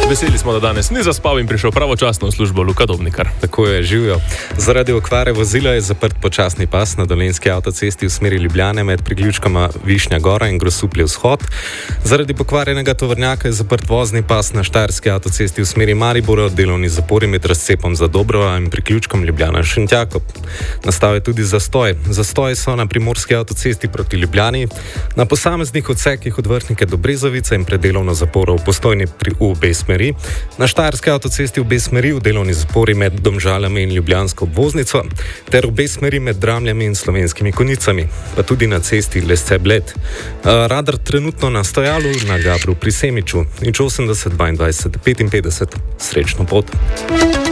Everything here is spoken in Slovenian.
Veseli smo, da danes ni zaspal in prišel pravočasno v službo Luka Dobnikar. Tako je, živijo. Zaradi okvare vozila je zaprt počasni pas na Dolenjski avtocesti v smeri Ljubljane med priključkoma Višnja Gora in Grosuplje vzhod. Zaradi pokvarjenega tovornjaka je zaprt vozni pas na Štajerski avtocesti v smeri Maribora, delovni zapori med razcepom za Dobrova in priključkom Ljubljana Šentjakov. Nastal je tudi zastoj. Zastoji so na Primorski avtocesti proti Ljubljani, na posameznih odsekih od Vrhnike do Brezovice in predelovno zaporo v Postojni v obe smeri. Na Štajerski avtocesti v obe smeri v delovni zapori med Domžaljami in Ljubljansko obvoznico, ter v obe smeri med Dramljami in Slovenskimi Konjicami, pa tudi na cesti Lesce-Bled. Radar trenutno na stojalu na Gabru pri Semiču, nič 80 22 55. Srečno pot.